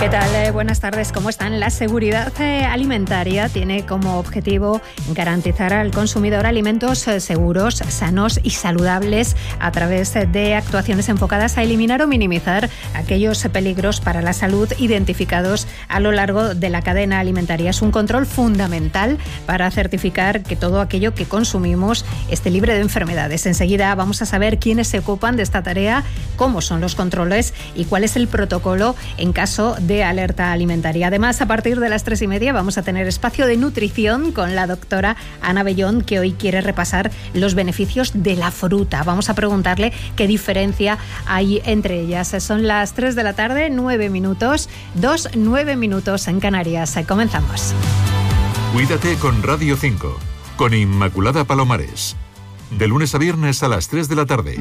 ¿Qué tal? Buenas tardes, ¿cómo están? La seguridad alimentaria tiene como objetivo garantizar al consumidor alimentos seguros, sanos y saludables a través de actuaciones enfocadas a eliminar o minimizar aquellos peligros para la salud identificados a lo largo de la cadena alimentaria. Es un control fundamental para certificar que todo aquello que consumimos esté libre de enfermedades. Enseguida vamos a saber quiénes se ocupan de esta tarea, cómo son los controles y cuál es el protocolo en caso de alerta alimentaria. Además, a partir de las 3:30 vamos a tener espacio de nutrición con la doctora Ana Bellón, que hoy quiere repasar los beneficios de la fruta. Vamos a preguntarle qué diferencia hay entre ellas. Son las 3 de la tarde, 9 minutos, 9 minutos en Canarias. Comenzamos. Cuídate con Radio 5, con Inmaculada Palomares. De lunes a viernes a las 3 de la tarde.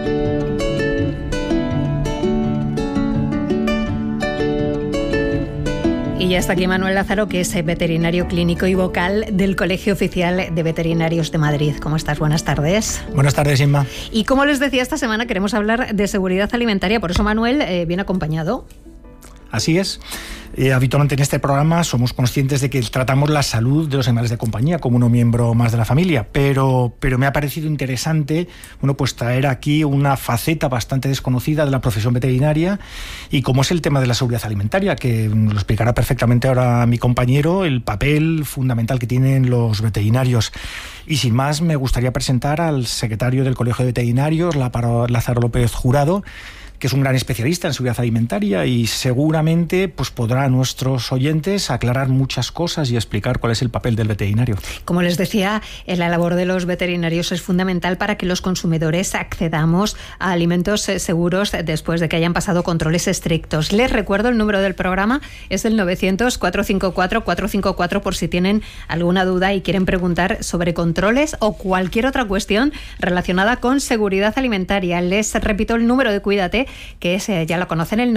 Y ya está aquí Manuel Lázaro, que es veterinario clínico y vocal del Colegio Oficial de Veterinarios de Madrid. ¿Cómo estás? Buenas tardes. Buenas tardes, Inma. Y como les decía, esta semana queremos hablar de seguridad alimentaria, por eso Manuel viene acompañado. Así es. Habitualmente en este programa somos conscientes de que tratamos la salud de los animales de compañía como un miembro más de la familia, pero me ha parecido interesante pues traer aquí una faceta bastante desconocida de la profesión veterinaria, y como es el tema de la seguridad alimentaria, que lo explicará perfectamente ahora mi compañero, el papel fundamental que tienen los veterinarios. Y sin más, me gustaría presentar al secretario del Colegio de Veterinarios, Lázaro López Jurado, que es un gran especialista en seguridad alimentaria, y seguramente podrá a nuestros oyentes aclarar muchas cosas y explicar cuál es el papel del veterinario. Como les decía, la labor de los veterinarios es fundamental para que los consumidores accedamos a alimentos seguros después de que hayan pasado controles estrictos. Les recuerdo, el número del programa es el 900-454-454 por si tienen alguna duda y quieren preguntar sobre controles o cualquier otra cuestión relacionada con seguridad alimentaria. Les repito el número de Cuídate, que es, ya lo conocen, el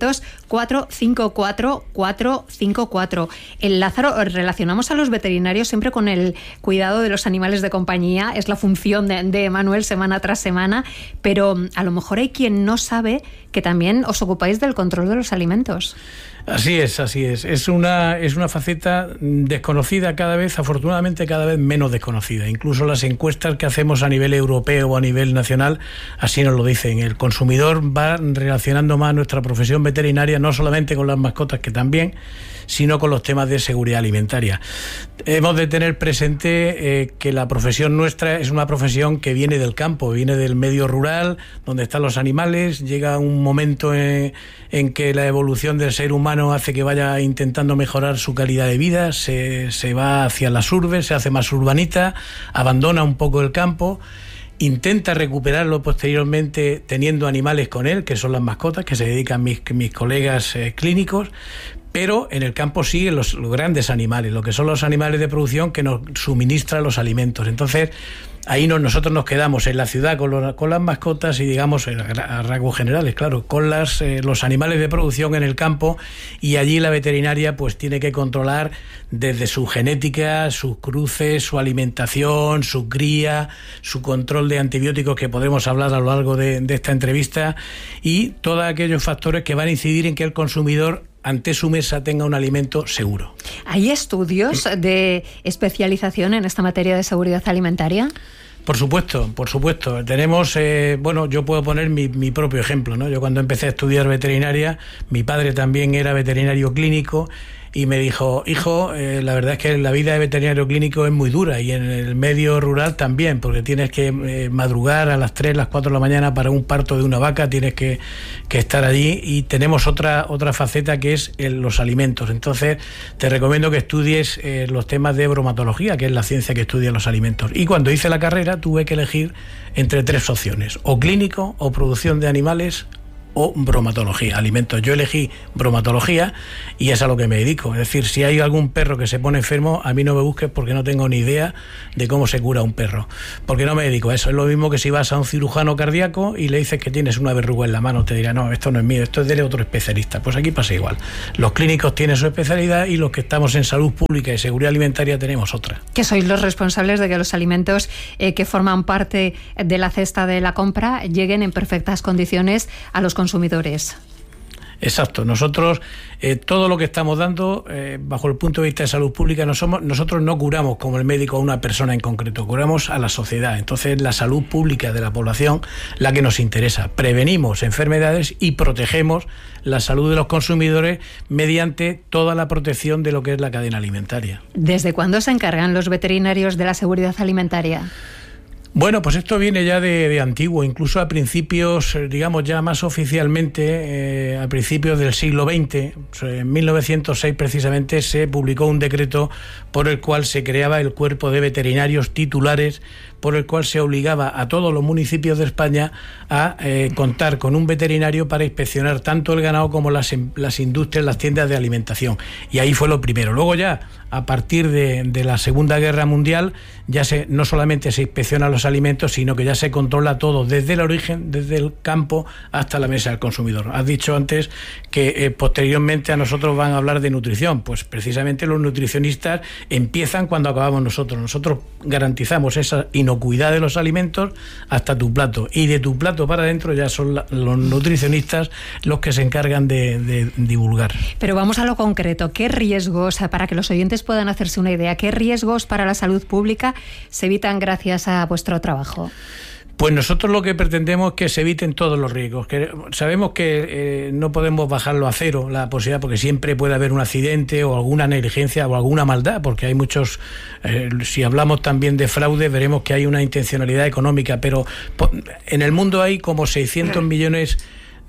900-454-454. El Lázaro, relacionamos a los veterinarios siempre con el cuidado de los animales de compañía, es la función de Manuel semana tras semana, pero a lo mejor hay quien no sabe que también os ocupáis del control de los alimentos. Así es. Es una faceta desconocida cada vez, afortunadamente cada vez menos desconocida. Incluso las encuestas que hacemos a nivel europeo o a nivel nacional así nos lo dicen. El consumidor va relacionando más nuestra profesión veterinaria no solamente con las mascotas, que también, sino con los temas de seguridad alimentaria. Hemos de tener presente que la profesión nuestra es una profesión que viene del campo, viene del medio rural, donde están los animales. Llega un momento en que la evolución del ser humano hace que vaya intentando mejorar su calidad de vida, se va hacia las urbes, se hace más urbanita, abandona un poco el campo, intenta recuperarlo posteriormente teniendo animales con él, que son las mascotas, que se dedican mis colegas clínicos. Pero en el campo siguen los grandes animales, lo que son los animales de producción que nos suministran los alimentos. Entonces, ahí nosotros nos quedamos en la ciudad con las mascotas y, digamos, a rasgos generales, claro, con los animales de producción en el campo, y allí la veterinaria tiene que controlar desde su genética, sus cruces, su alimentación, su cría, su control de antibióticos, que podremos hablar a lo largo de esta entrevista, y todos aquellos factores que van a incidir en que el consumidor ante su mesa tenga un alimento seguro. ¿Hay estudios de especialización en esta materia de seguridad alimentaria? Por supuesto. Tenemos, yo puedo poner mi propio ejemplo, ¿no? Yo cuando empecé a estudiar veterinaria, mi padre también era veterinario clínico, y me dijo: hijo, la verdad es que la vida de veterinario clínico es muy dura, y en el medio rural también, porque tienes que madrugar a las 3, las 4 de la mañana para un parto de una vaca, tienes que estar allí, y tenemos otra faceta que es los alimentos. Entonces te recomiendo que estudies los temas de bromatología, que es la ciencia que estudia los alimentos. Y cuando hice la carrera tuve que elegir entre 3 opciones: o clínico, o producción de animales, o bromatología, alimentos. Yo elegí bromatología y es a lo que me dedico. Es decir, si hay algún perro que se pone enfermo, a mí no me busques, porque no tengo ni idea de cómo se cura un perro, porque no me dedico a eso. Es lo mismo que si vas a un cirujano cardíaco y le dices que tienes una verruga en la mano, te dirá: no, esto no es mío, esto es de otro especialista. Pues aquí pasa igual. Los clínicos tienen su especialidad y los que estamos en salud pública y seguridad alimentaria tenemos otra. Que sois los responsables de que los alimentos que forman parte de la cesta de la compra lleguen en perfectas condiciones a los consumidores. Exacto. Nosotros, todo lo que estamos dando, bajo el punto de vista de salud pública, nosotros no curamos como el médico a una persona en concreto, curamos a la sociedad. Entonces, la salud pública de la población la que nos interesa. Prevenimos enfermedades y protegemos la salud de los consumidores mediante toda la protección de lo que es la cadena alimentaria. ¿Desde cuándo se encargan los veterinarios de la seguridad alimentaria? Bueno, pues esto viene ya de antiguo, incluso a principios, digamos ya más oficialmente, a principios del siglo XX, en 1906 precisamente, se publicó un decreto por el cual se creaba el cuerpo de veterinarios titulares, por el cual se obligaba a todos los municipios de España a contar con un veterinario para inspeccionar tanto el ganado como las industrias, las tiendas de alimentación. Y ahí fue lo primero. Luego ya, a partir de la Segunda Guerra Mundial, ya no solamente se inspeccionan los alimentos, sino que ya se controla todo, desde el origen, desde el campo hasta la mesa del consumidor. Has dicho antes que posteriormente a nosotros van a hablar de nutrición. Pues precisamente los nutricionistas empiezan cuando acabamos nosotros. Nosotros garantizamos esa inocuidad de los alimentos hasta tu plato, y de tu plato para adentro ya son los nutricionistas los que se encargan de divulgar. Pero vamos a lo concreto. ¿Qué riesgos, para que los oyentes puedan hacerse una idea, qué riesgos para la salud pública se evitan gracias a vuestro trabajo? Pues nosotros lo que pretendemos es que se eviten todos los riesgos. Sabemos que no podemos bajarlo a cero la posibilidad, porque siempre puede haber un accidente o alguna negligencia o alguna maldad, porque hay muchos, si hablamos también de fraude, veremos que hay una intencionalidad económica, pero en el mundo hay como 600 millones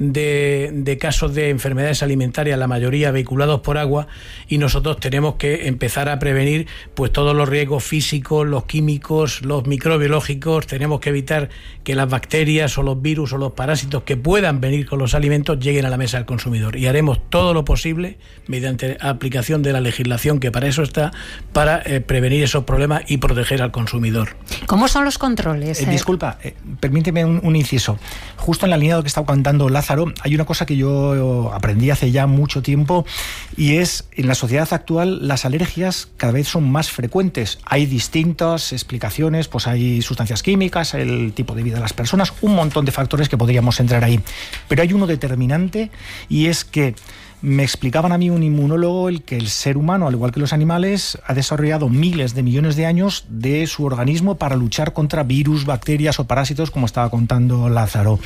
de casos de enfermedades alimentarias, la mayoría vehiculados por agua, y nosotros tenemos que empezar a prevenir pues todos los riesgos físicos, los químicos, los microbiológicos. Tenemos que evitar que las bacterias o los virus o los parásitos que puedan venir con los alimentos lleguen a la mesa del consumidor, y haremos todo lo posible mediante aplicación de la legislación que para eso está, para prevenir esos problemas y proteger al consumidor. ¿Cómo son los controles? Disculpa, permíteme un inciso. Justo en la línea de lo que estaba contando Lázaro, hay una cosa que yo aprendí hace ya mucho tiempo, y es, en la sociedad actual las alergias cada vez son más frecuentes. Hay distintas explicaciones, pues hay sustancias químicas, el tipo de vida de las personas, un montón de factores que podríamos entrar ahí. Pero hay uno determinante, y es que me explicaban a mí un inmunólogo que el ser humano, al igual que los animales, ha desarrollado miles de millones de años de su organismo para luchar contra virus, bacterias o parásitos, como estaba contando Lázaro.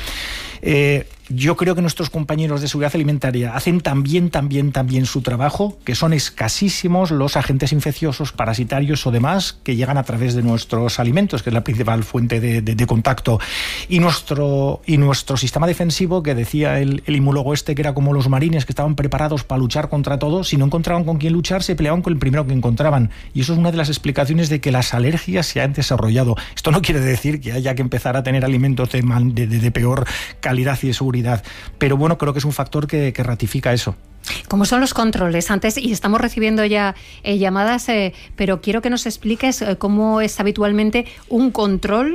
Yo creo que nuestros compañeros de seguridad alimentaria hacen también su trabajo, que son escasísimos los agentes infecciosos, parasitarios o demás que llegan a través de nuestros alimentos, que es la principal fuente de contacto. Y nuestro sistema defensivo, que decía el inmunólogo que era como los marines, que estaban preparados para luchar contra todo, si no encontraban con quién luchar, se peleaban con el primero que encontraban. Y eso es una de las explicaciones de que las alergias se han desarrollado. Esto no quiere decir que haya que empezar a tener alimentos de peor calidad y de seguridad, pero bueno, creo que es un factor que ratifica eso. ¿Cómo son los controles? Antes, y estamos recibiendo ya llamadas, pero quiero que nos expliques cómo es habitualmente un control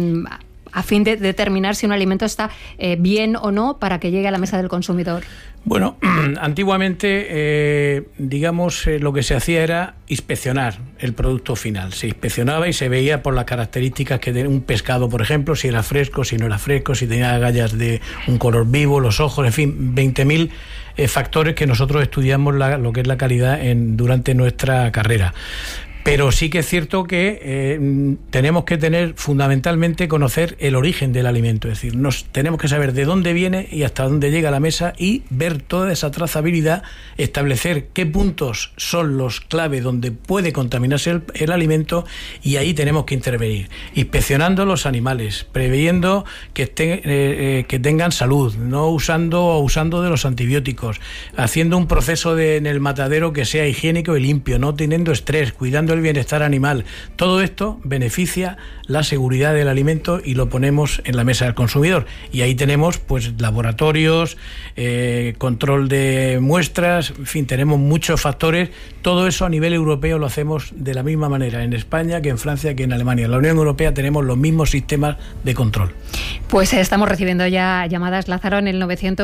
a fin de determinar si un alimento está bien o no para que llegue a la mesa del consumidor. Bueno, antiguamente, lo que se hacía era inspeccionar el producto final. Se inspeccionaba y se veía por las características que de un pescado, por ejemplo, si era fresco, si no era fresco, si tenía agallas de un color vivo, los ojos, en fin, 20.000 factores que nosotros estudiamos lo que es la calidad durante nuestra carrera. Pero sí que es cierto que tenemos que fundamentalmente conocer el origen del alimento, es decir, tenemos que saber de dónde viene y hasta dónde llega a la mesa, y ver toda esa trazabilidad, establecer qué puntos son los clave donde puede contaminarse el alimento, y ahí tenemos que intervenir, inspeccionando los animales, previendo que tengan salud, no usando de los antibióticos, haciendo un proceso en el matadero que sea higiénico y limpio, no teniendo estrés, cuidando el bienestar animal. Todo esto beneficia la seguridad del alimento y lo ponemos en la mesa del consumidor. Y ahí tenemos pues laboratorios, control de muestras, en fin, tenemos muchos factores. Todo eso a nivel europeo lo hacemos de la misma manera en España que en Francia que en Alemania. En la Unión Europea tenemos los mismos sistemas de control. Pues estamos recibiendo ya llamadas, Lázaro, en el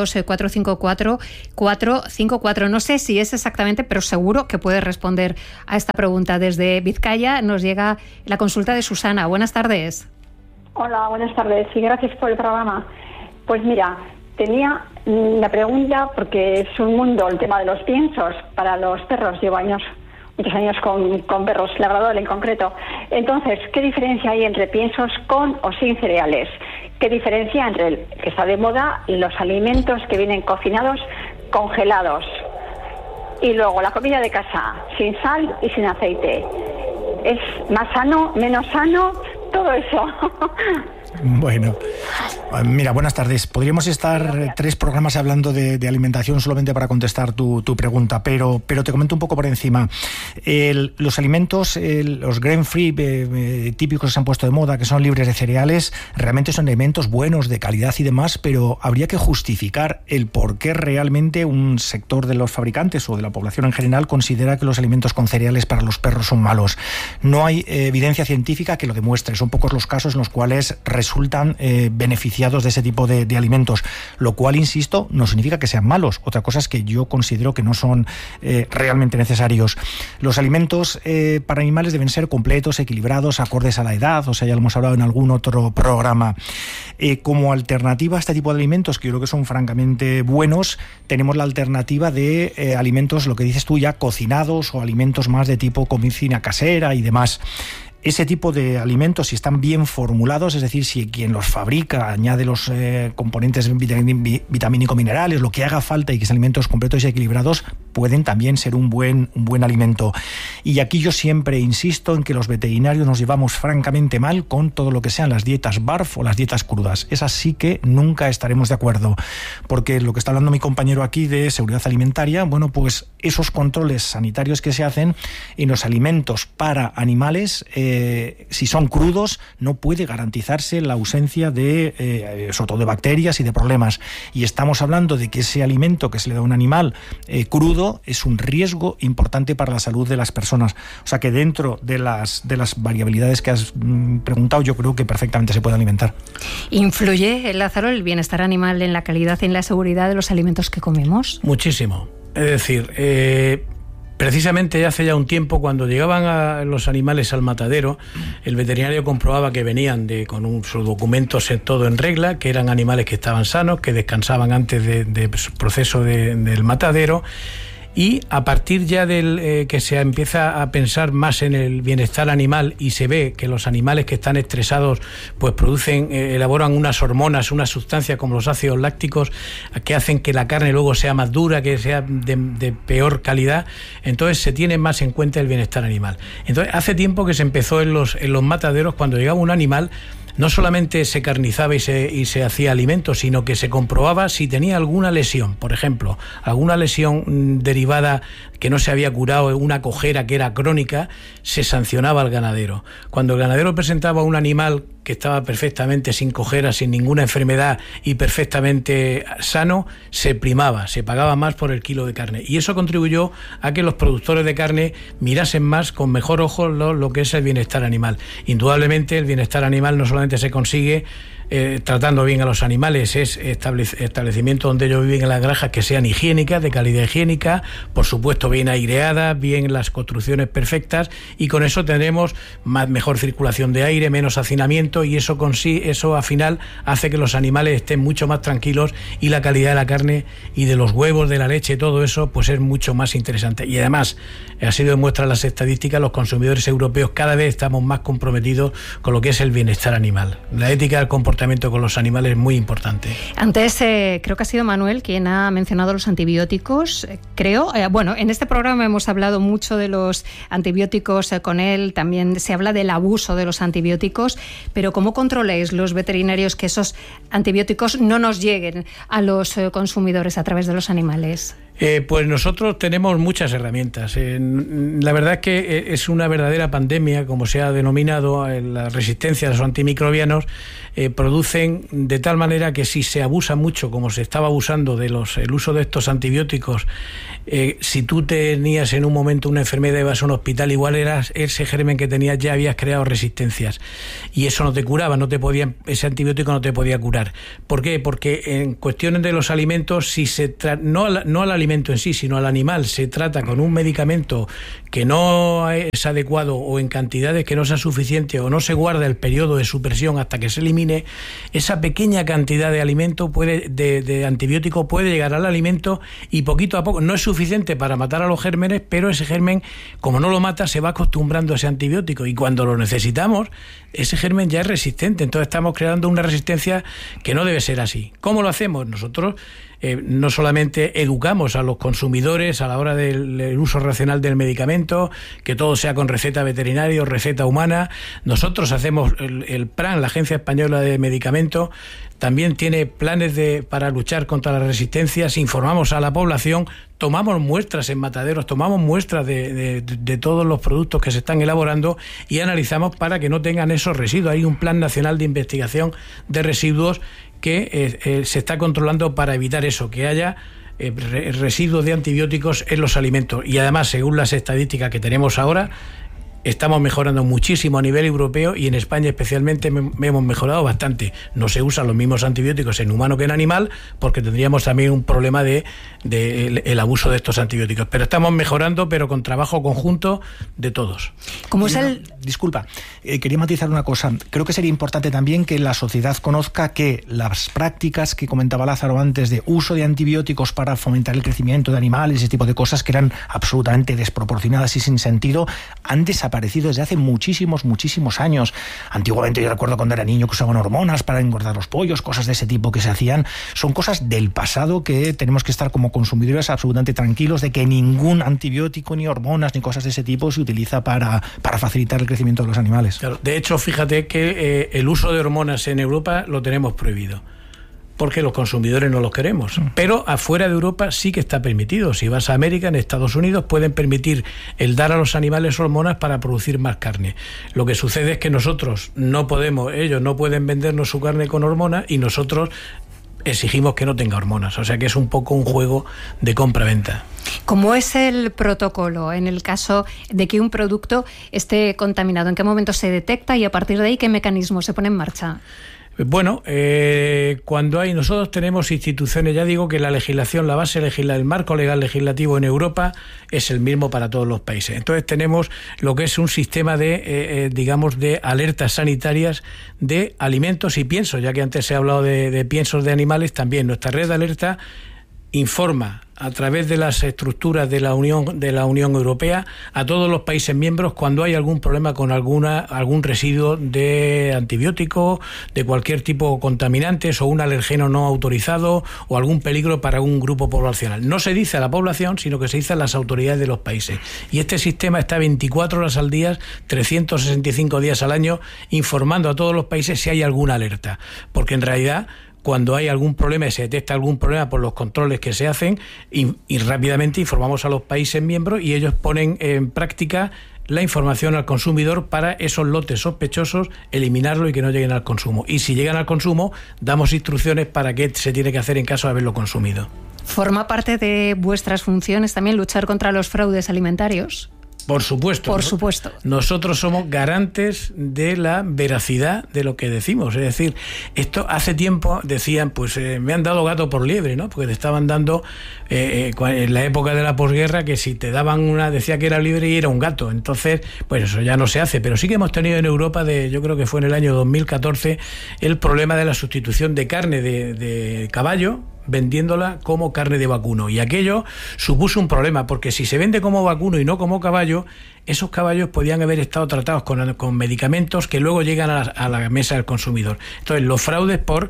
900-454-454. No sé si es exactamente, pero seguro que puede responder a esta pregunta. Desde Vizcaya nos llega la consulta de Susana. Buenas tardes. Hola, buenas tardes y gracias por el programa. Pues mira, tenía La pregunta, porque es un mundo el tema de los piensos para los perros. Llevo muchos años con perros labrador en concreto. Entonces, ¿qué diferencia hay entre piensos con o sin cereales? ¿Qué diferencia entre el que está de moda y los alimentos que vienen cocinados, congelados? Y luego la comida de casa, sin sal y sin aceite. ¿Es más sano, menos sano? Todo eso. Bueno, mira, buenas tardes. Podríamos estar 3 programas hablando de alimentación solamente para contestar tu pregunta, pero te comento un poco por encima. Los alimentos, los grain-free típicos que se han puesto de moda, que son libres de cereales, realmente son alimentos buenos, de calidad y demás, pero habría que justificar el por qué realmente un sector de los fabricantes o de la población en general considera que los alimentos con cereales para los perros son malos. No hay evidencia científica que lo demuestre. Son pocos los casos en los cuales resultan beneficiados de ese tipo de alimentos, lo cual, insisto, no significa que sean malos. Otra cosa es que yo considero que no son realmente necesarios. Los alimentos para animales deben ser completos, equilibrados, acordes a la edad, o sea, ya lo hemos hablado en algún otro programa. Como alternativa a este tipo de alimentos, que yo creo que son francamente buenos, tenemos la alternativa de alimentos, lo que dices tú, ya cocinados, o alimentos más de tipo cocina casera y demás. Ese tipo de alimentos, si están bien formulados, es decir, si quien los fabrica añade los componentes vitamínico-minerales, lo que haga falta, y que sean alimentos completos y equilibrados, pueden también ser un buen alimento. Y aquí yo siempre insisto en que los veterinarios nos llevamos francamente mal con todo lo que sean las dietas BARF o las dietas crudas. Esas sí que nunca estaremos de acuerdo, porque lo que está hablando mi compañero aquí de seguridad alimentaria, bueno, pues esos controles sanitarios que se hacen en los alimentos para animales, si son crudos, no puede garantizarse la ausencia de, sobre todo de bacterias y de problemas. Y estamos hablando de que ese alimento que se le da a un animal crudo es un riesgo importante para la salud de las personas. O sea que dentro de las variabilidades que has preguntado, yo creo que perfectamente se puede alimentar. ¿Influye, Lázaro, el bienestar animal en la calidad y en la seguridad de los alimentos que comemos? Muchísimo. Es decir, precisamente hace ya un tiempo, cuando llegaban los animales al matadero, el veterinario comprobaba que venían con sus documentos todo en regla, que eran animales que estaban sanos, que descansaban antes del proceso del matadero. Y a partir ya del que se empieza a pensar más en el bienestar animal, y se ve que los animales que están estresados pues elaboran unas hormonas, unas sustancias como los ácidos lácticos, que hacen que la carne luego sea más dura, que sea de peor calidad. Entonces se tiene más en cuenta el bienestar animal. Entonces hace tiempo que se empezó en los mataderos, cuando llegaba un animal, no solamente se carnizaba y se hacía alimento, sino que se comprobaba si tenía alguna lesión, por ejemplo, alguna lesión derivada que no se había curado, una cojera que era crónica, se sancionaba al ganadero. Cuando el ganadero presentaba un animal que estaba perfectamente sin cojera, sin ninguna enfermedad y perfectamente sano, se primaba, se pagaba más por el kilo de carne. Y eso contribuyó a que los productores de carne mirasen más, con mejor ojo, lo que es el bienestar animal. Indudablemente el bienestar animal no solamente se consigue tratando bien a los animales, es establecimientos donde ellos viven en las granjas que sean higiénicas, de calidad higiénica, por supuesto bien aireadas, bien las construcciones perfectas, y con eso tendremos mejor circulación de aire, menos hacinamiento, y eso al final hace que los animales estén mucho más tranquilos, y la calidad de la carne y de los huevos, de la leche, todo eso pues es mucho más interesante. Y además, ha sido demuestran las estadísticas, los consumidores europeos cada vez estamos más comprometidos con lo que es el bienestar animal. La ética del comportamiento con los animales es muy importante. Antes creo que ha sido Manuel quien ha mencionado los antibióticos, bueno, en este programa hemos hablado mucho de los antibióticos con él, también se habla del abuso de los antibióticos, pero ¿cómo controláis los veterinarios que esos antibióticos no nos lleguen a los consumidores a través de los animales? Pues nosotros tenemos muchas herramientas. La verdad es que es una verdadera pandemia, como se ha denominado. La resistencia a los antimicrobianos producen de tal manera que si se abusa mucho, como se estaba abusando el uso de estos antibióticos, si tú tenías en un momento una enfermedad y ibas a un hospital, igual ese germen que tenías ya habías creado resistencias, y eso no te curaba, ese antibiótico no te podía curar. ¿Por qué? Porque en cuestiones de los alimentos, si no al alimento, alimento en sí, sino al animal, se trata con un medicamento que no es adecuado o en cantidades que no sea suficiente o no se guarda el periodo de supresión hasta que se elimine, esa pequeña cantidad de alimento de antibiótico puede llegar al alimento y poquito a poco, no es suficiente para matar a los gérmenes, pero ese germen, como no lo mata, se va acostumbrando a ese antibiótico y cuando lo necesitamos, ese germen ya es resistente. Entonces estamos creando una resistencia que no debe ser así. ¿Cómo lo hacemos? Nosotros no solamente educamos a los consumidores a la hora del uso racional del medicamento, que todo sea con receta veterinaria o receta humana. Nosotros hacemos el PRAN, la Agencia Española de Medicamentos, también tiene planes para luchar contra las resistencias, informamos a la población, tomamos muestras en mataderos, tomamos muestras de todos los productos que se están elaborando y analizamos para que no tengan esos residuos. Hay un plan nacional de investigación de residuos que se está controlando para evitar eso, que haya residuos de antibióticos en los alimentos. Y además, según las estadísticas que tenemos ahora, estamos mejorando muchísimo a nivel europeo y en España especialmente hemos mejorado bastante. No se usan los mismos antibióticos en humano que en animal porque tendríamos también un problema de el abuso de estos antibióticos. Pero estamos mejorando, pero con trabajo conjunto de todos. ¿Cómo es el...? Disculpa, quería matizar una cosa. Creo que sería importante también que la sociedad conozca que las prácticas que comentaba Lázaro antes de uso de antibióticos para fomentar el crecimiento de animales, ese tipo de cosas que eran absolutamente desproporcionadas y sin sentido, han desaparecido desde hace muchísimos años. Antiguamente, yo recuerdo cuando era niño que usaban hormonas para engordar los pollos, cosas de ese tipo que se hacían. Son cosas del pasado que tenemos que estar como consumidores absolutamente tranquilos de que ningún antibiótico, ni hormonas, ni cosas de ese tipo se utiliza para facilitar el crecimiento de los animales. Claro, de hecho, fíjate que el uso de hormonas en Europa lo tenemos prohibido, porque los consumidores no los queremos. Pero afuera de Europa sí que está permitido. Si vas a América, en Estados Unidos, pueden permitir el dar a los animales hormonas para producir más carne. Lo que sucede es que nosotros no podemos, ellos no pueden vendernos su carne con hormonas y nosotros exigimos que no tenga hormonas. O sea que es un poco un juego de compra-venta. ¿Cómo es el protocolo en el caso de que un producto esté contaminado? ¿En qué momento se detecta y a partir de ahí qué mecanismo se pone en marcha? Bueno, cuando nosotros tenemos instituciones, ya digo que la legislación, la base legislativa, el marco legal legislativo en Europa es el mismo para todos los países. Entonces tenemos lo que es un sistema de alertas sanitarias de alimentos y piensos, ya que antes se ha hablado de piensos de animales, también nuestra red de alerta informa a través de las estructuras de la Unión Europea a todos los países miembros cuando hay algún problema con algún residuo de antibiótico, de cualquier tipo de contaminantes o un alergeno no autorizado o algún peligro para un grupo poblacional. No se dice a la población, sino que se dice a las autoridades de los países. Y este sistema está 24 horas al día, 365 días al año, informando a todos los países si hay alguna alerta. Porque en realidad, cuando hay algún problema y se detecta algún problema por los controles que se hacen, y rápidamente informamos a los países miembros y ellos ponen en práctica la información al consumidor para esos lotes sospechosos, eliminarlo y que no lleguen al consumo. Y si llegan al consumo, damos instrucciones para qué se tiene que hacer en caso de haberlo consumido. ¿Forma parte de vuestras funciones también luchar contra los fraudes alimentarios? Por supuesto. Por supuesto. Nosotros somos garantes de la veracidad de lo que decimos. Es decir, esto hace tiempo decían, pues me han dado gato por liebre, ¿no? Porque te estaban dando, en la época de la posguerra, que si te daban decía que era libre y era un gato. Entonces, pues eso ya no se hace. Pero sí que hemos tenido en Europa, yo creo que fue en el año 2014, el problema de la sustitución de carne de caballo, vendiéndola como carne de vacuno, y aquello supuso un problema, porque si se vende como vacuno y no como caballo, esos caballos podían haber estado tratados con medicamentos que luego llegan a la mesa del consumidor. Entonces, los fraudes por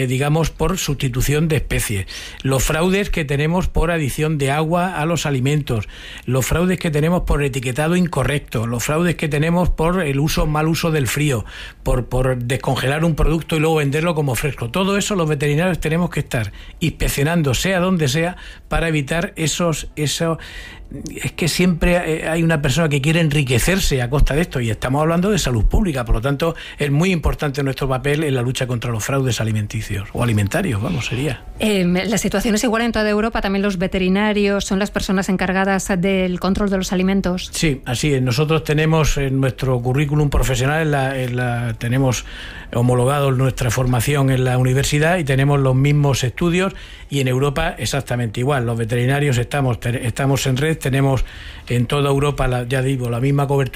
sustitución de especies, los fraudes que tenemos por adición de agua a los alimentos, los fraudes que tenemos por etiquetado incorrecto, los fraudes que tenemos por el mal uso del frío, por descongelar un producto y luego venderlo como fresco. Todo eso los veterinarios tenemos que estar inspeccionando, sea donde sea, para evitar es que siempre hay una persona que quiere enriquecerse a costa de esto, y estamos hablando de salud pública. Por lo tanto, es muy importante nuestro papel en la lucha contra los fraudes alimenticios o alimentarios, sería. La situación es igual en toda Europa. También los veterinarios son las personas encargadas del control de los alimentos. Sí, así es. Nosotros tenemos en nuestro currículum profesional, tenemos homologado nuestra formación en la universidad y tenemos los mismos estudios, y en Europa exactamente igual. Los veterinarios estamos en red, tenemos en toda Europa, ya digo, la misma cobertura